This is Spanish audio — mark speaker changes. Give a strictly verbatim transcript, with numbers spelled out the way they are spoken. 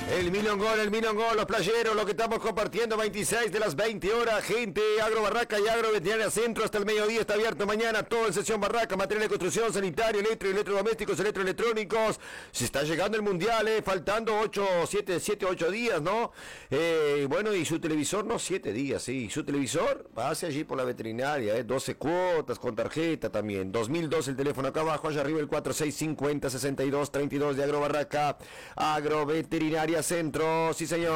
Speaker 1: El Milongón, el Milongón, los playeros, lo que estamos compartiendo, veintiséis de las veinte horas, gente, Agro Barraca y Agro Veterinaria Centro, hasta el mediodía está abierto mañana, todo en sesión Barraca, material de construcción, sanitario, electro, electrodomésticos, electroelectrónicos. Se está llegando el mundial, eh, faltando ocho, siete, siete, ocho días, ¿no? Eh, bueno, y su televisor, no, siete días, sí, su televisor, pase allí por la veterinaria, eh, doce cuotas con tarjeta también, dos mil dos el teléfono acá abajo, allá arriba el cuatro seis cinco cero, sesenta y dos treinta y dos de Agro Barraca, Agro Veterinaria Centro, sí señor.